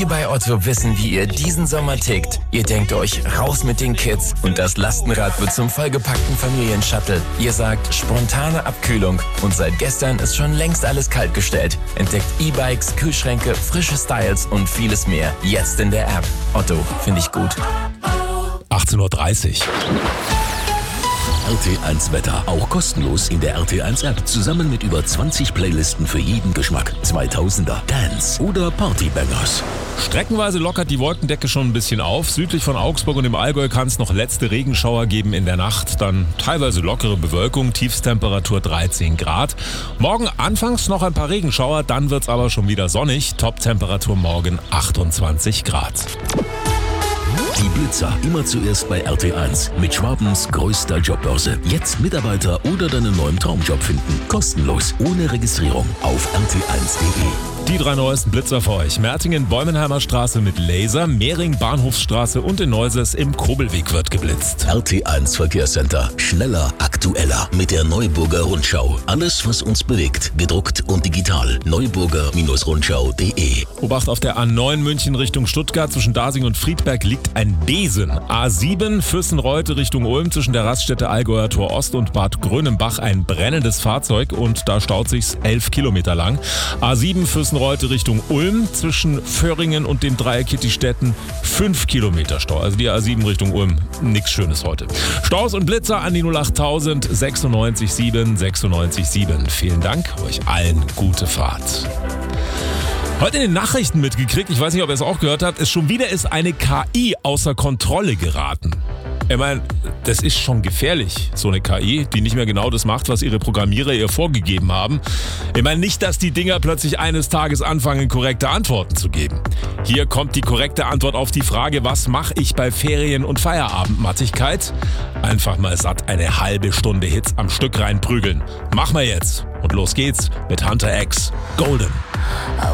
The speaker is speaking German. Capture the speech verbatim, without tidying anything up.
Wir bei Otto wissen, wie ihr diesen Sommer tickt. Ihr denkt euch, raus mit den Kids und das Lastenrad wird zum vollgepackten Familienshuttle. Ihr sagt, spontane Abkühlung und seit gestern ist schon längst alles kaltgestellt. Entdeckt E-Bikes, Kühlschränke, frische Styles und vieles mehr. Jetzt in der App. Otto, finde ich gut. achtzehn Uhr dreißig. R T eins Wetter, auch kostenlos in der R T eins App. Zusammen mit über zwanzig Playlisten für jeden Geschmack. zweitausender, Dance oder Partybangers. Streckenweise lockert die Wolkendecke schon ein bisschen auf. Südlich von Augsburg und im Allgäu kann es noch letzte Regenschauer geben in der Nacht. Dann teilweise lockere Bewölkung, Tiefstemperatur dreizehn Grad. Morgen anfangs noch ein paar Regenschauer, dann wird es aber schon wieder sonnig. Toptemperatur morgen achtundzwanzig Grad. Die Blitzer immer zuerst bei R T eins mit Schwabens größter Jobbörse. Jetzt Mitarbeiter oder deinen neuen Traumjob finden. Kostenlos, ohne Registrierung auf R T eins punkt de. Die drei neuesten Blitzer für euch. Mertingen, Bäumenheimer Straße mit Laser, Mehring, Bahnhofsstraße und in Neuses im Kobelweg wird geblitzt. R T eins Verkehrscenter. Schneller, aktueller mit der Neuburger Rundschau. Alles, was uns bewegt, gedruckt und digital. neuburger Rundschau punkt de. Obacht auf der A neun München Richtung Stuttgart. Zwischen Dasing und Friedberg liegt ein Besen. A sieben Fürstenreute Richtung Ulm. Zwischen der Raststätte Allgäuer Tor Ost und Bad Grönenbach ein brennendes Fahrzeug und da staut sich's elf Kilometer lang. A sieben Fürstenreute Richtung Ulm. Zwischen Föhringen und den Dreieck Kittistädten fünf Kilometer Stau. Also die A sieben Richtung Ulm. Nichts Schönes heute. Staus und Blitzer an die null acht tausend sechsundneunzig sieben sechsundneunzig sieben. Vielen Dank. Euch allen gute Fahrt. Heute in den Nachrichten mitgekriegt, ich weiß nicht, ob ihr es auch gehört habt, ist schon wieder ist eine K I außer Kontrolle geraten. Ich meine, das ist schon gefährlich, so eine K I, die nicht mehr genau das macht, was ihre Programmierer ihr vorgegeben haben. Ich meine nicht, dass die Dinger plötzlich eines Tages anfangen, korrekte Antworten zu geben. Hier kommt die korrekte Antwort auf die Frage, was mache ich bei Ferien- und Feierabendmattigkeit? Einfach mal satt eine halbe Stunde Hits am Stück reinprügeln. Mach mal jetzt. Und los geht's mit Hunter X Golden.